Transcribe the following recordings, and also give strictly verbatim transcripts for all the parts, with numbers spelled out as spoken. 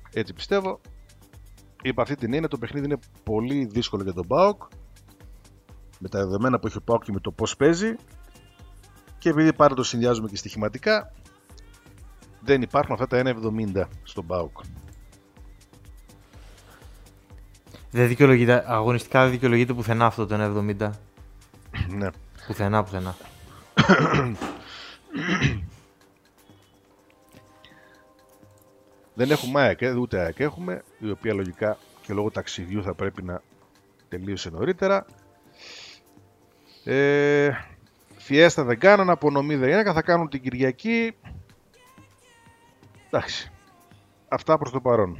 Έτσι πιστεύω. Είπα αυτή την έννοια, το παιχνίδι είναι πολύ δύσκολο για τον ΠΑΟΚ. Με τα δεδομένα που έχει ο ΠΑΟΚ και με το πώς παίζει. Και επειδή πάντα το συνδυάζουμε και στοιχηματικά, δεν υπάρχουν αυτά τα ένα εβδομήντα στον ΠΑΟΚ. Δεν δικαιολογείται, αγωνιστικά δεν δικαιολογείται πουθενά αυτό το ένα εβδομήντα. Ναι. Πουθενά, πουθενά. Δεν έχουμε ΑΕΚ, ούτε ΑΕΚ έχουμε, η οποία λογικά και λόγω ταξιδιού θα πρέπει να τελείωσε νωρίτερα. Ε, Φιέστα δεν κάνουν, απονομή δεν είναι, θα κάνουν την Κυριακή. Εντάξει, αυτά προς το παρόν.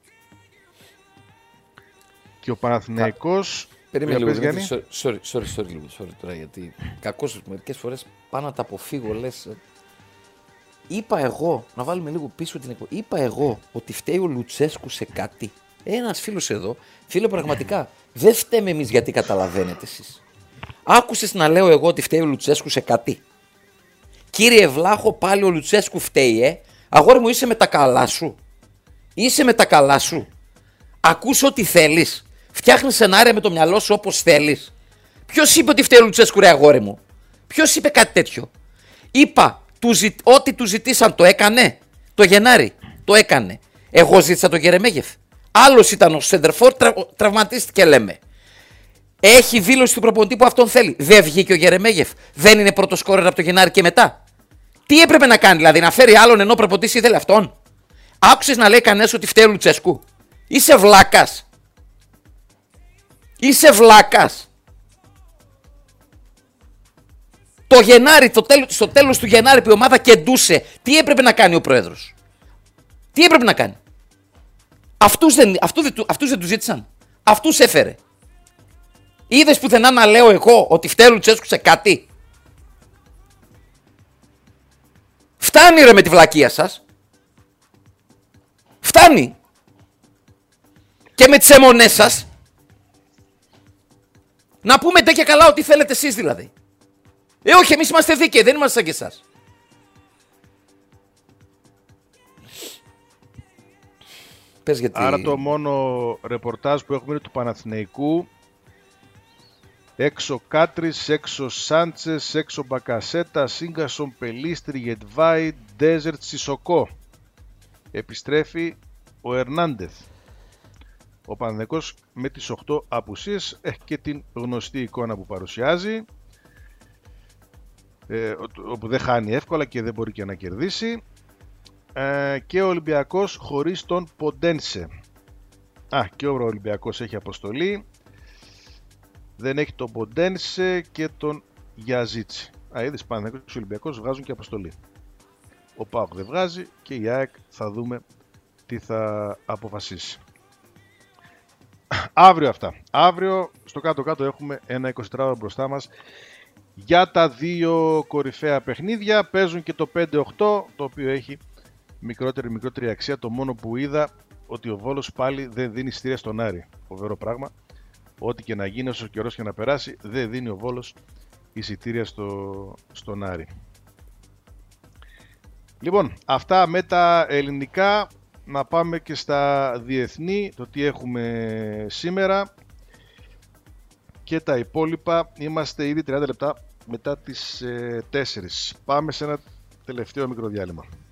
Και ο Παναθηναϊκός... Περίμενε λίγο, Δημήτρη, sorry, sorry, sorry, λίγο, sorry τώρα, γιατί κακώς μερικές φορές πάω να τα αποφύγω, λες. Είπα εγώ, να βάλουμε λίγο πίσω την εκπομπή, είπα εγώ ότι φταίει ο Λουτσέσκου σε κάτι. Ένας φίλος εδώ, φίλε πραγματικά, δεν φταίμε εμείς γιατί καταλαβαίνετε εσείς. Άκουσες να λέω εγώ ότι φταίει ο Λουτσέσκου σε κάτι. Κύριε Βλάχο, πάλι ο Λουτσέσκου φταίει, ε. Αγόρι μου, είσαι με τα καλά σου. Είσαι με τα καλά σου. Ακούς ό,τι θέλεις. Φτιάχνεις σενάρια με το μυαλό σου όπως θέλεις. Ποιος είπε ότι φταίει ο Λουτσέσκου, ρε αγόρι μου? Ποιος είπε κάτι τέτοιο? Είπα, του ζη... ό,τι του ζητήσαν το έκανε. Το Γενάρη το έκανε. Εγώ ζήτησα τον Γερεμέγεφ. Άλλος ήταν ο Σεντερφόρ, τρα... τραυματίστηκε λέμε. Έχει δήλωση του προπονητή που αυτόν θέλει. Δεν βγήκε ο Γερεμέγεφ. Δεν είναι πρώτο σκόρερ από το Γενάρη και μετά. Τι έπρεπε να κάνει, δηλαδή, να φέρει άλλον ενώ ο προπονητής ήθελε αυτόν? Άκουσες να λέει κανένας ότι φταίει ο Λουτσέσκου? Είσαι βλάκας. Είσαι βλάκας. Το Γενάρη, το τέλος, στο τέλος του Γενάρη που η ομάδα κεντούσε, τι έπρεπε να κάνει ο πρόεδρος? Τι έπρεπε να κάνει? Αυτούς δεν, αυτούς δεν, αυτούς δεν τους ζήτησαν. Αυτούς έφερε. Είδες πουθενά να λέω εγώ ότι φταίει ο Λουτσέσκου σε κάτι? Φτάνει ρε με τη βλακεία σας. Φτάνει. Και με τις αιμονές σας. Να πούμε ντε και καλά ό,τι θέλετε εσείς δηλαδή. Ε, όχι, εμείς είμαστε δίκαιοι, δεν είμαστε σαν και εσάς. Πες γιατί... Άρα το μόνο ρεπορτάζ που έχουμε είναι του Παναθηναϊκού. Έξω Κάτρις, έξω Σάντσες, έξω Μπακασέτα, Σίγκασον, Πελίστρι, Γετβάη, Ντέζερτ, Σισοκό. Επιστρέφει ο Ερνάντεθ. Ο Παναθηναϊκός με τις οκτώ απουσίες έχει και την γνωστή εικόνα που παρουσιάζει, ε, όπου δεν χάνει εύκολα και δεν μπορεί και να κερδίσει, ε, και ο Ολυμπιακός χωρίς τον Ποντένσε. Α, και ο Ολυμπιακός έχει αποστολή, δεν έχει τον Ποντένσε και τον Γιαζίτσι. Α, είδες, Παναθηναϊκός και ο Ολυμπιακός βγάζουν και αποστολή. Ο ΠΑΟΚ δεν βγάζει και η ΑΕΚ θα δούμε τι θα αποφασίσει. Αύριο αυτά. Αύριο στο κάτω-κάτω έχουμε ένα εικοσιτετράωρο μπροστά μας για τα δύο κορυφαία παιχνίδια. Παίζουν και το πέντε οκτώ, το οποίο έχει μικρότερη μικρότερη αξία. Το μόνο που είδα ότι ο Βόλος πάλι δεν δίνει εισιτήρια στον Άρη. Φοβερό πράγμα. Ό,τι και να γίνει, όσο καιρός και να περάσει, δεν δίνει ο Βόλος εισιτήρια στο, στον Άρη. Λοιπόν, αυτά με τα ελληνικά. Να πάμε και στα διεθνή, το τι έχουμε σήμερα και τα υπόλοιπα. Είμαστε ήδη τριάντα λεπτά μετά τις ε, τέσσερις. Πάμε σε ένα τελευταίο μικρό διάλειμμα.